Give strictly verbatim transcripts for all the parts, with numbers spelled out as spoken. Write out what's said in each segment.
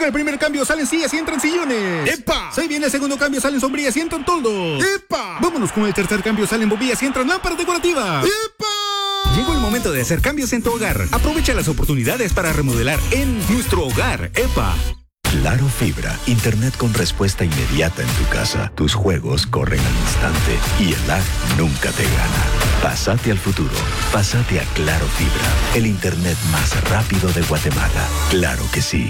el primer cambio, salen sillas y entran sillones. ¡Epa! Se viene el segundo cambio, salen sombrillas y entran toldos. ¡Epa! Vámonos con el tercer cambio, salen bombillas y entran lámparas decorativas. ¡Epa! Llegó el momento de hacer cambios en tu hogar. Aprovecha las oportunidades para remodelar en nuestro hogar. ¡Epa! Claro Fibra, internet con respuesta inmediata en tu casa. Tus juegos corren al instante y el lag nunca te gana. Pásate al futuro. Pásate a Claro Fibra, el internet más rápido de Guatemala. Claro que sí.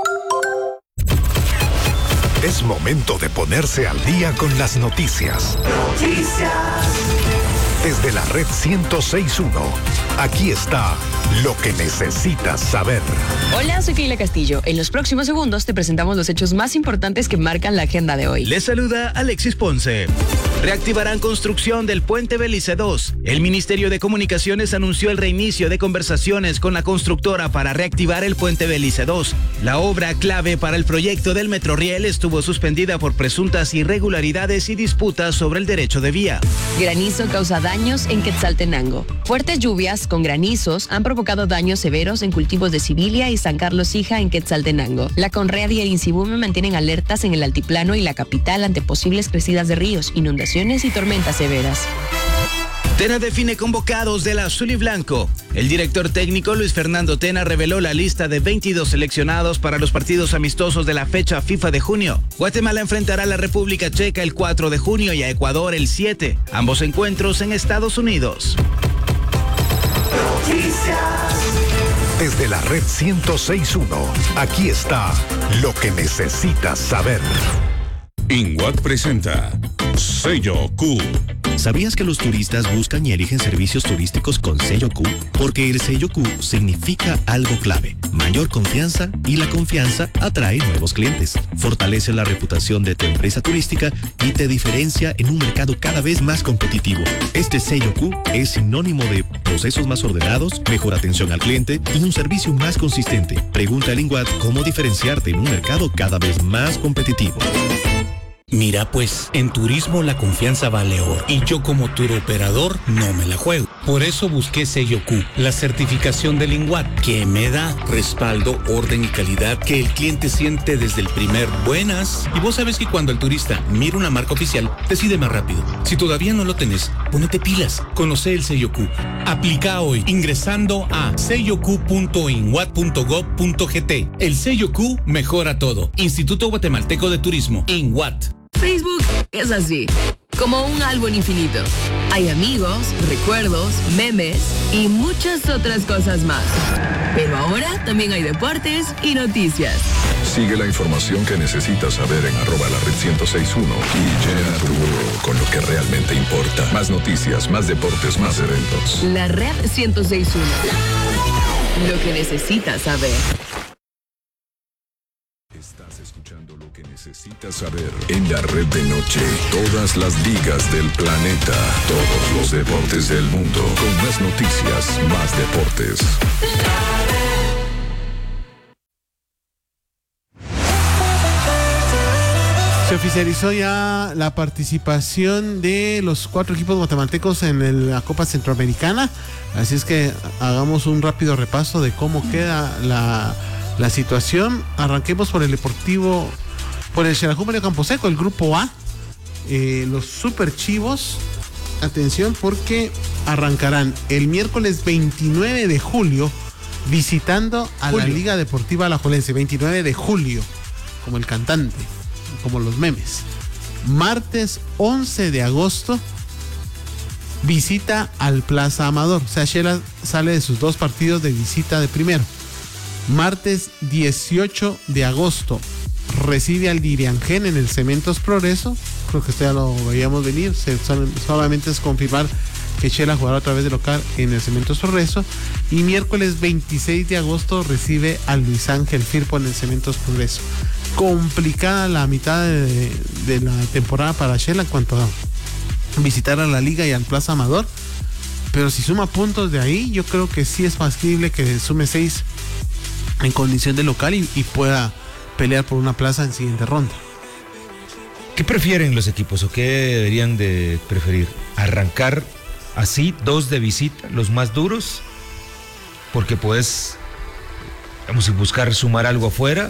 Es momento de ponerse al día con las noticias. Noticias. Desde la red ciento seis punto uno, aquí está lo que necesitas saber. Hola, soy Keila Castillo. En los próximos segundos te presentamos los hechos más importantes que marcan la agenda de hoy. Les saluda Alexis Ponce. Reactivarán construcción del puente Belice dos. El Ministerio de Comunicaciones anunció el reinicio de conversaciones con la constructora para reactivar el puente Belice dos. La obra clave para el proyecto del Metroriel estuvo suspendida por presuntas irregularidades y disputas sobre el derecho de vía. Granizo causa daños en Quetzaltenango. Fuertes lluvias con granizos han provocado daños severos en cultivos de Sibilia y San Carlos Hija en Quetzaltenango. La Conred y el Insibume mantienen alertas en el altiplano y la capital ante posibles crecidas de ríos, inundaciones y tormentas severas. Tena define convocados del azul y blanco. El director técnico Luis Fernando Tena reveló la lista de veintidós seleccionados para los partidos amistosos de la fecha FIFA de junio. Guatemala enfrentará a la República Checa el cuatro de junio y a Ecuador el siete. Ambos encuentros en Estados Unidos. Desde la red ciento seis punto uno, aquí está lo que necesitas saber. INWAT presenta Sello Q. ¿Sabías que los turistas buscan y eligen servicios turísticos con sello Q? Porque el sello Q significa algo clave, mayor confianza, y la confianza atrae nuevos clientes. Fortalece la reputación de tu empresa turística y te diferencia en un mercado cada vez más competitivo. Este sello Q es sinónimo de procesos más ordenados, mejor atención al cliente y un servicio más consistente. Pregunta a INWAT cómo diferenciarte en un mercado cada vez más competitivo. Mira pues, en turismo la confianza vale oro y yo como tour operador no me la juego. Por eso busqué Sello Q, la certificación del INWAT, que me da respaldo, orden y calidad que el cliente siente desde el primer buenas. Y vos sabes que cuando el turista mira una marca oficial, decide más rápido. Si todavía no lo tenés, ponete pilas. Conoce el Sello Q. Aplica hoy ingresando a sello q punto inwat punto gob punto gt. El Sello Q mejora todo. Instituto Guatemalteco de Turismo, INWAT. Facebook es así, como un álbum infinito. Hay amigos, recuerdos, memes y muchas otras cosas más. Pero ahora también hay deportes y noticias. Sigue la información que necesitas saber en arroba la red ciento seis punto uno y llena tu muro con lo que realmente importa. Más noticias, más deportes, más eventos. La red ciento seis punto uno. Lo que necesitas saber. Estás escuchando lo que necesitas saber en la red de noche. Todas las ligas del planeta, todos los deportes del mundo, con más noticias, más deportes. Se oficializó ya la participación de los cuatro equipos guatemaltecos en el, la Copa Centroamericana. Así es que hagamos un rápido repaso de cómo queda la, la situación. Arranquemos por el Deportivo, por el Xelajú Mario Camposeco, el grupo A. Eh, los Super Chivos, atención porque arrancarán el miércoles veintinueve de julio visitando a julio. la Liga Deportiva Alajuelense. veintinueve de julio, como el cantante, como los memes. Martes once de agosto visita al Plaza Amador. O sea, Xela sale de sus dos partidos de visita de primero. Martes dieciocho de agosto recibe al Diriangén en el Cementos Progreso. Creo que esto ya lo veíamos venir. Se, solamente es confirmar que Xela jugará otra vez de local en el Cementos Progreso. Y miércoles veintiséis de agosto recibe al Luis Ángel Firpo en el Cementos Progreso. Complicada la mitad de, de la temporada para Xela en cuanto a visitar a la Liga y al Plaza Amador, pero si suma puntos de ahí, yo creo que sí es factible que sume seis en condición de local y, y pueda pelear por una plaza en siguiente ronda. ¿Qué prefieren los equipos o qué deberían de preferir? ¿Arrancar así, dos de visita, los más duros? Porque puedes, vamos a buscar sumar algo afuera,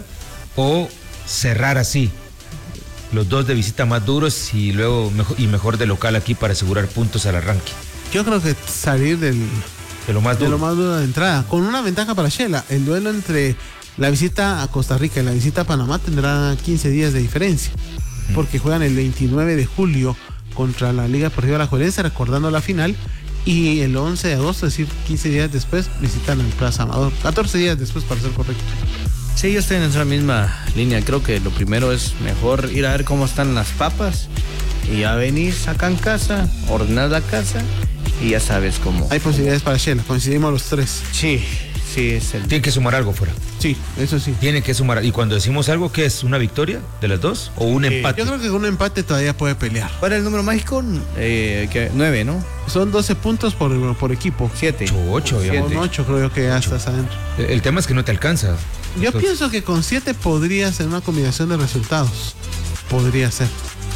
o cerrar así los dos de visita más duros y luego mejor, y mejor de local aquí para asegurar puntos al arranque. Yo creo que salir del, de lo más duro. De lo más duro de entrada, con una ventaja para Shela. El duelo entre la visita a Costa Rica y la visita a Panamá tendrá quince días de diferencia, mm. porque juegan el veintinueve de julio contra la Liga Deportiva Alajuelense, recordando la final, y el once de agosto, es decir, quince días después, visitan el Plaza Amador. catorce días después, para ser correcto. Sí, yo estoy en esa misma línea. Creo que lo primero es mejor ir a ver cómo están las papas y ya venís acá en casa, ordenar la casa y ya sabes cómo. Hay posibilidades para Shela, coincidimos los tres. Sí, sí, es el... Tiene que sumar algo fuera. Sí, eso sí. Tiene que sumar. Y cuando decimos algo, ¿qué es? ¿Una victoria de las dos o un sí. empate? Yo creo que un empate todavía puede pelear. ¿Cuál es el número mágico? Eh, que nueve, ¿no? Son doce puntos por, por equipo. siete. ocho, Con ocho creo yo que ya ocho. Estás adentro. El, el tema es que no te alcanza. Yo Entonces, pienso que con siete podría ser una combinación de resultados. Podría ser.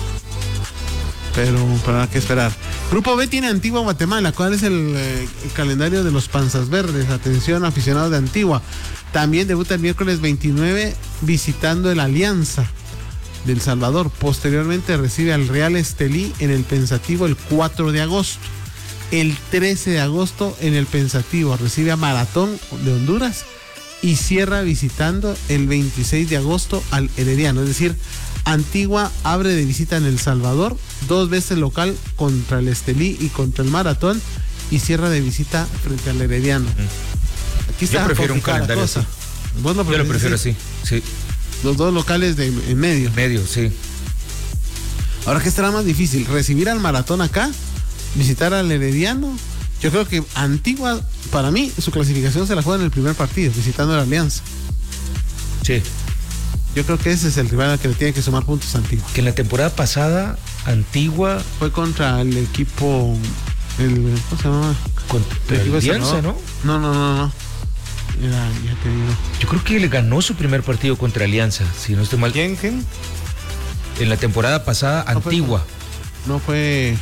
Pero, pero hay que esperar. Grupo B tiene Antigua Guatemala. ¿Cuál es el, eh, el calendario de los Panzas Verdes? Atención, aficionados de Antigua. También debuta el miércoles veintinueve visitando el Alianza del Salvador. Posteriormente recibe al Real Estelí en el Pensativo el cuatro de agosto. El trece de agosto en el Pensativo recibe a Maratón de Honduras y cierra visitando el veintiséis de agosto al Herediano. Es decir, Antigua abre de visita en El Salvador, dos veces local contra el Estelí y contra el Maratón, y cierra de visita frente al Herediano. Aquí está. Yo prefiero un calendario así. ¿Vos lo Yo lo prefiero así, sí. Los dos locales de en medio. Medio, sí. Ahora, ¿qué estará más difícil? ¿Recibir al Maratón acá? ¿Visitar al Herediano? Yo creo que Antigua, para mí, su clasificación se la juega en el primer partido, visitando a la Alianza. Sí. Yo creo que ese es el rival al que le tiene que sumar puntos a Antigua. Que en la temporada pasada, Antigua... Fue contra el equipo... El, ¿Cómo se llama? Contra el equipo Alianza, ¿no? No, no, no, no. Era, ya te digo. Yo creo que le ganó su primer partido contra Alianza, si no estoy mal. ¿Quién? ¿Quién? En la temporada pasada, no Antigua. Fue, no fue...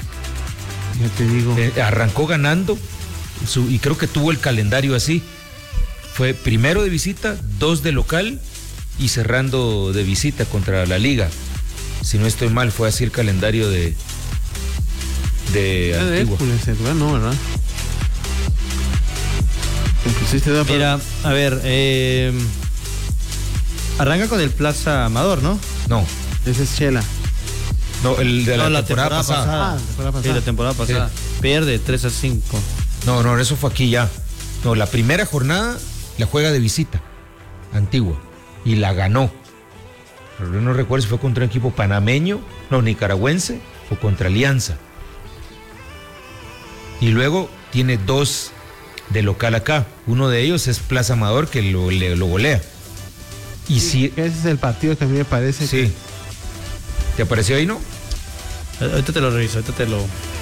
Ya te digo. Eh, arrancó ganando su, y creo que tuvo el calendario así. Fue primero de visita, dos de local y cerrando de visita contra la Liga. Si no estoy mal, fue así el calendario de de Antigua. Hércules, ¿verdad? No, ¿verdad? Mira, a ver, eh, arranca con el Plaza Amador, ¿no? No. Ese es Shela. No, el de la, no, la temporada, temporada pasada. Ah, la temporada pasada. Sí, la temporada pasada. Sí. Pierde tres a cinco. No, no, eso fue aquí ya. No, la primera jornada la juega de visita, Antigua, y la ganó. Pero yo no recuerdo si fue contra un equipo panameño, no, nicaragüense, o contra Alianza. Y luego tiene dos de local acá. Uno de ellos es Plaza Amador, que lo, le, lo golea. Y sí, si... ese es el partido que a mí me parece. Sí. Que... ¿Te apareció ahí, no? Ahorita te lo reviso, ahorita te lo...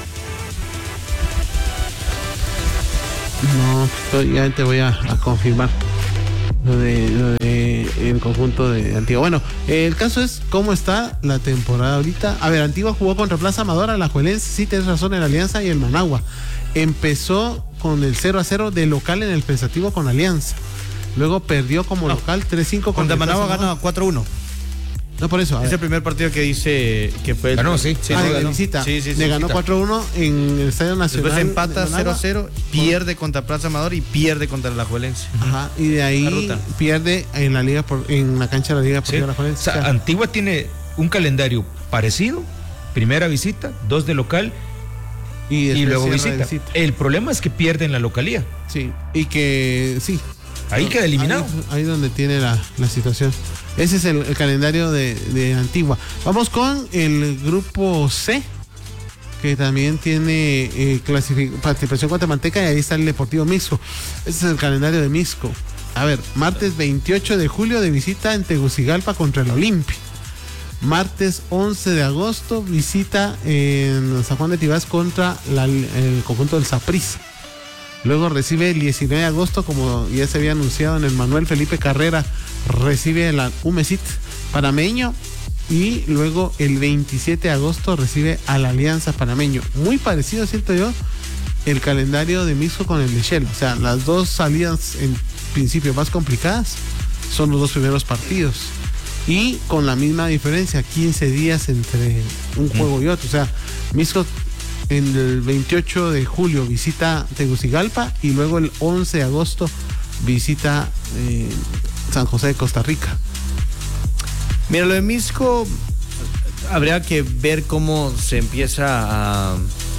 No, ya te voy a, a confirmar lo de, lo de el conjunto de Antigua. Bueno, el caso es cómo está la temporada ahorita. A ver, Antigua jugó contra Plaza Amador, Alajuelense, sí tienes razón, en Alianza y el Managua. Empezó con el cero a cero de local en el Pensativo con Alianza. Luego perdió como no. local tres cinco contra Managua, gana cuatro uno. No, por eso. Es el primer partido que dice que fue el... Ganó, sí. sí ah, de ganó. visita. Sí, sí, sí, le ganó cuatro uno en el Estadio Nacional. Después empata cero a cero, pierde contra Plaza Amador y pierde contra el Alajuelense. Ajá, y de ahí pierde en la liga por, en la cancha de la Liga por sí. Alajuelense. O sea, Antigua tiene un calendario parecido, primera visita, dos de local y, y luego visita. visita. El problema es que pierde en la localía. Sí, y que sí. Ahí queda eliminado. Ahí, ahí donde tiene la, la situación. Ese es el, el calendario de, de Antigua. Vamos con el grupo C, que también tiene eh, participación guatemalteca, y ahí está el Deportivo Mixco. Ese es el calendario de Mixco. A ver, martes veintiocho de julio de visita en Tegucigalpa contra el Olimpia. Martes once de agosto visita en San Juan de Tibás contra la, el conjunto del Saprissa. Luego recibe el diecinueve de agosto, como ya se había anunciado en el Manuel Felipe Carrera, recibe la Umesit panameño, y luego el veintisiete de agosto recibe a la Alianza Panameño. Muy parecido, siento yo, el calendario de Mixco con el de Shell. O sea, las dos salidas en principio más complicadas son los dos primeros partidos. Y con la misma diferencia, quince días entre un juego y otro. O sea, Misco en el veintiocho de julio visita Tegucigalpa y luego el once de agosto visita eh, San José de Costa Rica. Mira, lo de Misco habría que ver cómo se empieza a,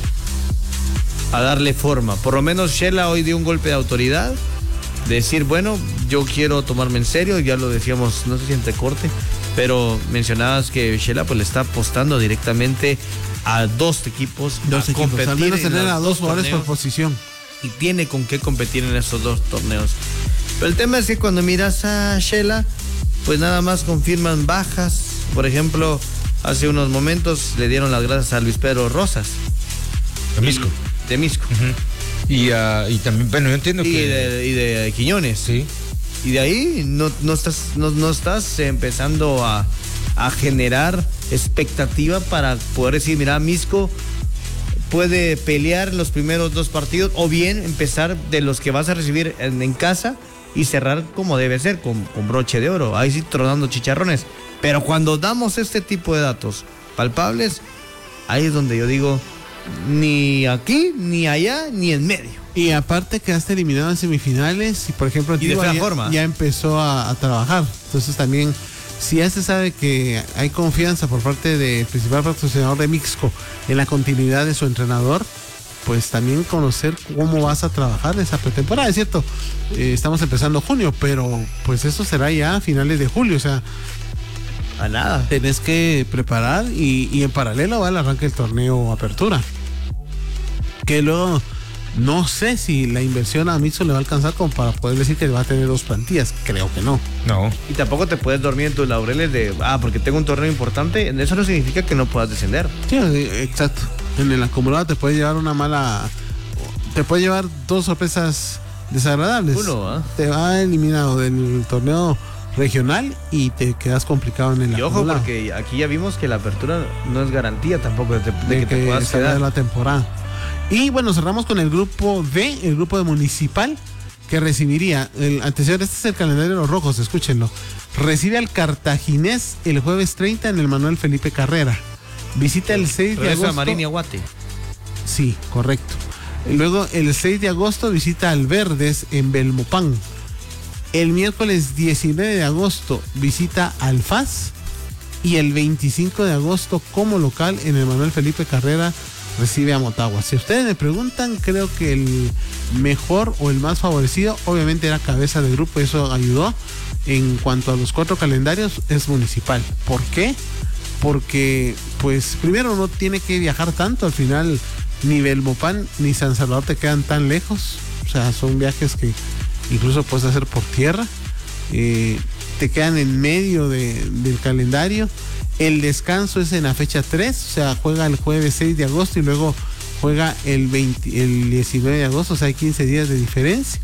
a darle forma. Por lo menos Shela hoy dio un golpe de autoridad, de decir, bueno, yo quiero tomarme en serio, ya lo decíamos, no sé si entre corte, pero mencionabas que Shela pues le está apostando directamente a dos equipos, dos a equipos, competir al menos en tener a los dos jugadores por torneos, posición. y tiene con qué competir en esos dos torneos. Pero el tema es que cuando miras a Shela, pues nada más confirman bajas. Por ejemplo, hace unos momentos le dieron las gracias a Luis Pedro Rosas. De Misco. Y, de Misco. Uh-huh. y, uh, y también, bueno, yo entiendo y que... De, y de Quiñones. Sí. Y de ahí no, no, estás, no, no estás empezando a, a generar expectativa para poder decir, mira, Misco puede pelear los primeros dos partidos, o bien empezar de los que vas a recibir en, en casa y cerrar como debe ser, con, con broche de oro, ahí sí tronando chicharrones. Pero cuando damos este tipo de datos palpables, ahí es donde yo digo, ni aquí, ni allá, ni en medio. Y aparte quedaste eliminado en semifinales y por ejemplo y de fea ya, forma. ya empezó a, a trabajar. Entonces también, si ya se sabe que hay confianza por parte del principal patrocinador de Mixco en la continuidad de su entrenador, pues también conocer cómo vas a trabajar esa pretemporada. Es cierto, eh, estamos empezando junio, pero pues eso será ya a finales de julio, o sea, a nada. Tenés que preparar y, y en paralelo va el arranque del torneo Apertura. Que luego no sé si la inversión a Mixco le va a alcanzar como para poder decir que va a tener dos plantillas. Creo que no. No. Y tampoco te puedes dormir en tus laureles de, ah, porque tengo un torneo importante. Eso no significa que no puedas descender. Sí, exacto. En el acumulado te puede llevar una mala... Te puede llevar dos sorpresas desagradables. Uno, ¿eh? Te va eliminado del torneo regional y te quedas complicado en el y ojo, acumulado. porque aquí ya vimos que la apertura no es garantía tampoco de, de, de que, que te puedas quedar quedar la temporada. Y bueno, cerramos con el grupo D, el grupo de Municipal, que recibiría el antecedente. Este es el calendario de los rojos, escúchenlo. Recibe al Cartaginés el jueves treinta en el Manuel Felipe Carrera. Visita el seis de agosto. a Marín y Aguate. Sí, correcto. Y luego el seis de agosto visita al Verdes en Belmopán. El miércoles diecinueve de agosto visita al F A S. Y el veinticinco de agosto como local en el Manuel Felipe Carrera recibe a Motagua. Si ustedes me preguntan, creo que el mejor o el más favorecido obviamente era cabeza de grupo, eso ayudó. En cuanto a los cuatro calendarios, es Municipal. ¿Por qué? Porque pues primero no tiene que viajar tanto, al final ni Belmopán ni San Salvador te quedan tan lejos, o sea, son viajes que incluso puedes hacer por tierra, eh, te quedan en medio de, del calendario. El descanso es en la fecha tres, o sea, juega el jueves seis de agosto y luego juega el, veinte, el diecinueve de agosto, o sea, hay quince días de diferencia.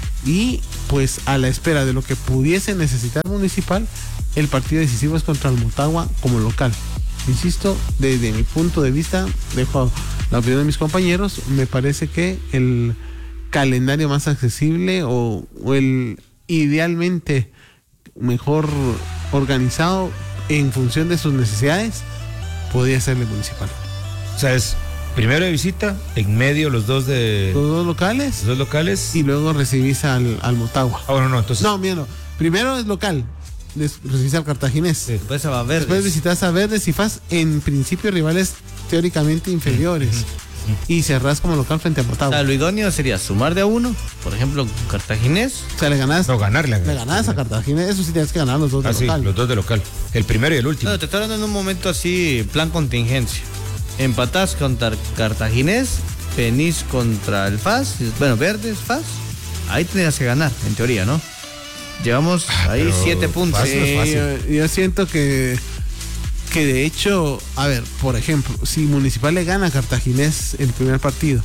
Y pues a la espera de lo que pudiese necesitar Municipal, el partido decisivo es contra el Motagua como local. Insisto, desde mi punto de vista, dejo la opinión de mis compañeros, me parece que el calendario más accesible o, o el idealmente mejor organizado en función de sus necesidades podría ser el Municipal. O sea, es primero de visita, en medio los dos de... Los dos locales. Los dos locales. Y luego recibís al, al Motagua. Ah, bueno, no, entonces... No, mira, no. Primero es local, recibís al Cartaginés. Sí, después a Verdes. Después visitas a Verdes y F A S, en principio rivales teóricamente inferiores. Uh-huh. Y cerrás como local frente a Motagua. O sea, lo idóneo sería sumar de a uno, por ejemplo, Cartaginés. O sea, le ganás. No, ganarle. Le ganás a Cartaginés, eso sí tienes que ganar los dos de ah, local. Sí, los dos de local. El primero y el último. No, te estoy hablando en un momento así, plan contingencia. Empatás contra Cartaginés, venís contra el F A S, bueno, Verdes, F A S. Ahí tendrías que ganar, en teoría, ¿no? Llevamos ah, ahí siete puntos. Sí, yo, yo siento que que de hecho, a ver, por ejemplo, si Municipal le gana a Cartaginés el primer partido,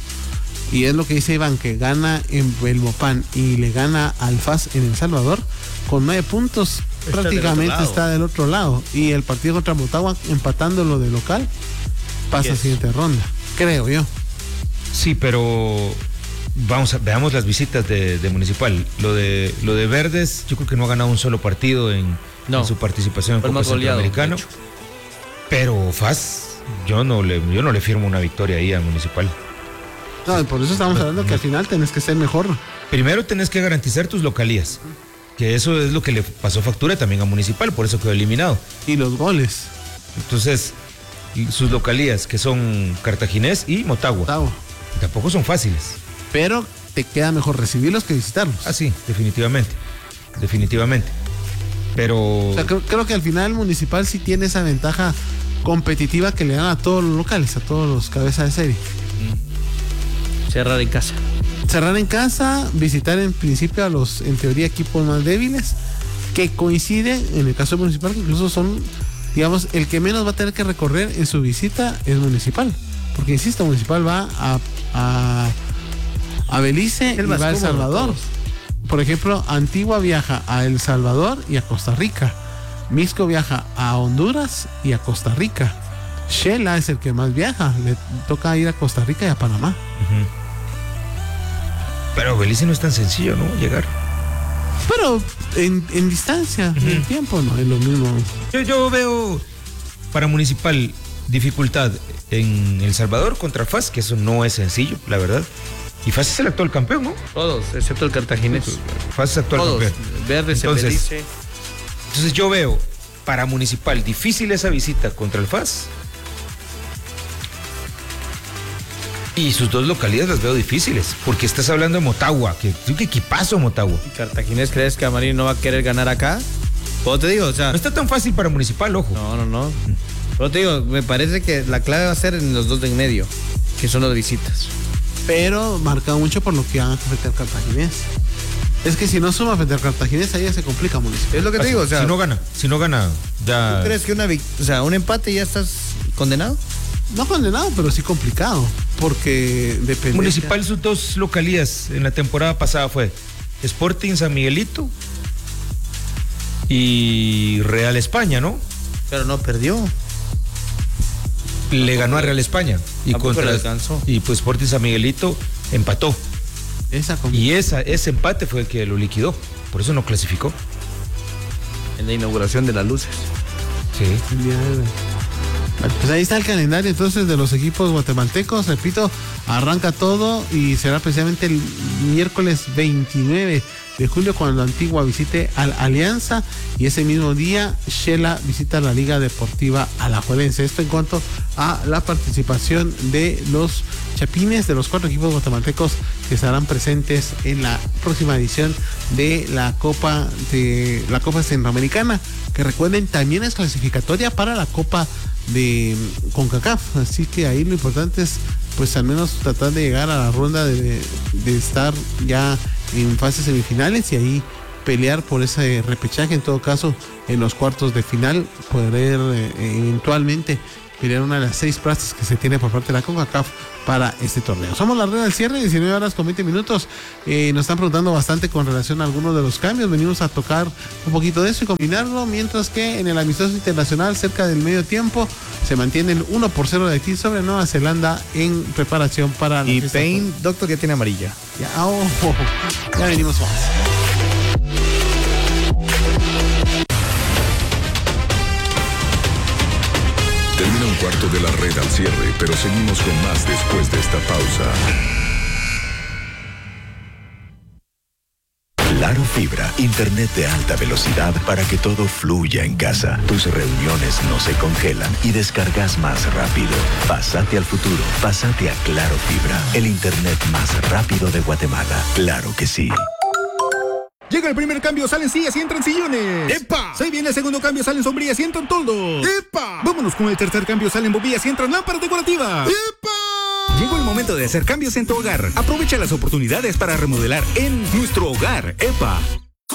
y es lo que dice Iván, que gana en Belmopán y le gana al F A S en El Salvador, con nueve puntos está prácticamente del está del otro lado. Y el partido contra Motagua, empatándolo de local, pasa yes. a siguiente ronda, creo yo. Sí, pero vamos a, veamos las visitas de, de Municipal. Lo de lo de Verdes, yo creo que no ha ganado un solo partido en, no. en su participación en Fue el Copa más goleado, Centroamericano. de hecho. Pero F A S, yo no le, yo no le firmo una victoria ahí a Municipal. No, y por eso estamos hablando que al final tenés que ser mejor. Primero tenés que garantizar tus localías, que eso es lo que le pasó factura también a Municipal, por eso quedó eliminado. Y los goles. Entonces, y sus localías, que son Cartaginés y Motagua, Motagua. tampoco son fáciles. Pero te queda mejor recibirlos que visitarlos. Ah, sí, definitivamente. Definitivamente. Pero. O sea, creo, creo que al final Municipal sí tiene esa ventaja competitiva que le dan a todos los locales, a todos los cabezas de serie. Cerrar en casa. Cerrar en casa, visitar en principio a los, en teoría, equipos más débiles, que coinciden, en el caso de Municipal, que incluso son, digamos, el que menos va a tener que recorrer en su visita es Municipal. Porque, insisto, Municipal va a, a, a Belice y va a El Salvador. Por ejemplo, Antigua viaja a El Salvador y a Costa Rica. Misco viaja a Honduras y a Costa Rica. Shela es el que más viaja. Le toca ir a Costa Rica y a Panamá. Uh-huh. Pero Belice no es tan sencillo, ¿no? Llegar. Pero en, en distancia, uh-huh. en tiempo, no es lo mismo. Yo, yo veo para Municipal dificultad en El Salvador contra F A S, que eso no es sencillo, la verdad. Y F A S es el actual campeón, ¿no? Todos, excepto el Cartaginés. F A S es el actual Todos. campeón. Verde se entonces, Belice. entonces yo veo para Municipal difícil esa visita contra el F A S. Y sus dos localidades las veo difíciles, porque estás hablando de Motagua, que qué equipazo Motagua. ¿Y Cartaginés crees que Amarillo no va a querer ganar acá? ¿Cómo te digo? O sea, no está tan fácil para Municipal, ojo. No, no, no. Pero te digo, me parece que la clave va a ser en los dos de en medio, que son las visitas. Pero marca mucho por lo que van a frente al Cartaginés. Es que si no suma frente al Cartaginés, ahí ya se complica Municipal. Es lo que te digo, o sea. Si no gana, si no gana, ya. ¿Tú crees que una, o sea, un empate ya estás condenado? No condenado, pero sí complicado. Porque depende. Municipal, sus dos localías en la temporada pasada fue Sporting San Miguelito y Real España, ¿no? Pero no perdió. Le ganó a Real España y contra y pues Sporting San Miguelito empató. Esa y esa, ese empate fue el que lo liquidó. Por eso no clasificó. En la inauguración de las luces. Sí. Bueno, pues ahí está el calendario entonces de los equipos guatemaltecos. Repito, arranca todo y será precisamente el miércoles veintinueve de julio cuando Antigua visite al Alianza y ese mismo día Shela visita la Liga Deportiva Alajuelense. Esto en cuanto a la participación de los chapines de los cuatro equipos guatemaltecos que estarán presentes en la próxima edición de la Copa de la Copa Centroamericana, que recuerden también es clasificatoria para la Copa de CONCACAF, así que ahí lo importante es pues al menos tratar de llegar a la ronda de, de estar ya en fases semifinales y ahí pelear por ese repechaje, en todo caso en los cuartos de final poder eh, eventualmente pelear una de las seis plazas que se tiene por parte de la CONCACAF para este torneo. Somos la red del cierre, diecinueve horas con veinte minutos. Eh, nos están preguntando bastante con relación a algunos de los cambios. Venimos a tocar un poquito de eso y combinarlo, mientras que en el amistoso internacional, cerca del medio tiempo, se mantiene el uno por cero de Haití sobre Nueva Zelanda en preparación para... Y Payne, doctor, ya tiene amarilla. Ya, oh, oh, oh. Ya venimos más. Termina un cuarto de la red al cierre, pero seguimos con más después de esta pausa. Claro Fibra, internet de alta velocidad para que todo fluya en casa. Tus reuniones no se congelan y descargas más rápido. Pásate al futuro, pásate a Claro Fibra, el internet más rápido de Guatemala. Claro que sí. Llega el primer cambio, salen sillas y entran sillones. ¡Epa! Se viene el segundo cambio, salen sombrillas y entran toldos. ¡Epa! Vámonos con el tercer cambio, salen bombillas y entran lámparas decorativas. ¡Epa! Llegó el momento de hacer cambios en tu hogar. Aprovecha las oportunidades para remodelar en nuestro hogar. ¡Epa!